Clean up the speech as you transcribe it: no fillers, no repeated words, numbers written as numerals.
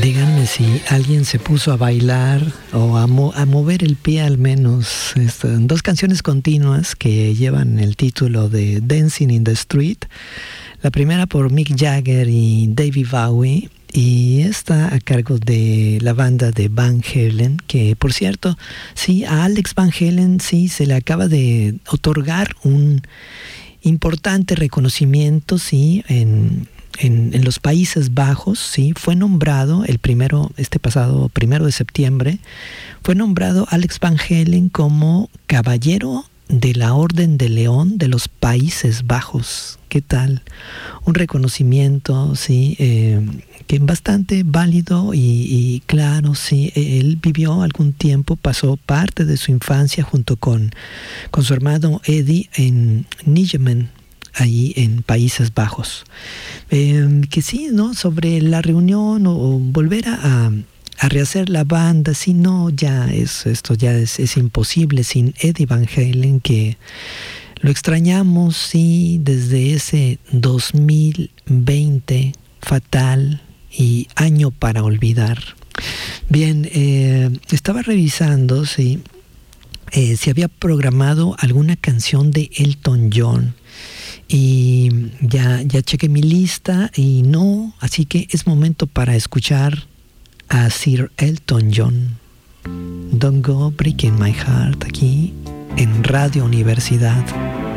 Díganme si alguien se puso a bailar o a mover el pie al menos. Dos canciones continuas que llevan el título de Dancing in the Street. La primera por Mick Jagger y David Bowie, y esta a cargo de la banda de Van Halen, que por cierto, sí, a Alex Van Halen sí se le acaba de otorgar un importante reconocimiento, sí, en los Países Bajos, sí, fue nombrado este pasado 1 de septiembre, fue nombrado Alex Van Halen como Caballero de la Orden de León de los Países Bajos. ¿Qué tal? Un reconocimiento, sí, que bastante válido y claro, sí. Él vivió algún tiempo, pasó parte de su infancia junto con su hermano Eddie en Nijmegen, ahí en Países Bajos. Que sí, ¿no? Sobre la reunión o volver a rehacer la banda, sí, no, esto ya es imposible sin Eddie Van Halen, que lo extrañamos, sí, desde ese 2020 fatal y año para olvidar. Bien, estaba revisando, sí, si había programado alguna canción de Elton John. Y ya chequé mi lista y no, así que es momento para escuchar a Sir Elton John. Don't Go Breaking My Heart, aquí en Radio Universidad.